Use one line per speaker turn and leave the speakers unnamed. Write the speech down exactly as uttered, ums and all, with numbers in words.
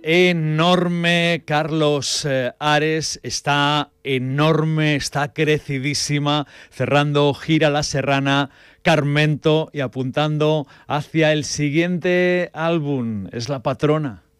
enorme. Carlos eh, Ares está enorme, está crecidísima, cerrando gira La Serrana, Carmento y apuntando hacia el siguiente álbum. Es la patrona.